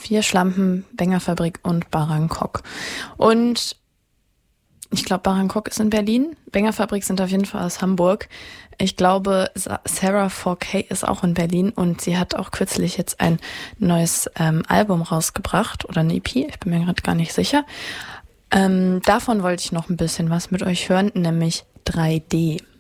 4 Schlampen, Bengerfabrik und Bangkok. Und ich glaube, Bangkok ist in Berlin. Bengerfabrik sind auf jeden Fall aus Hamburg. Ich glaube, Sarah 4K ist auch in Berlin und sie hat auch kürzlich jetzt ein neues Album rausgebracht oder eine EP. Ich bin mir gerade gar nicht sicher. Davon wollte ich noch ein bisschen was mit euch hören, nämlich 3D.